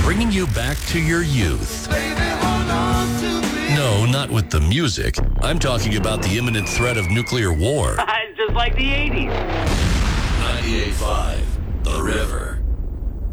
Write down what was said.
bringing you back to your youth. No, not with the music. I'm talking about the imminent threat of nuclear war. Just like the 80s. 98.5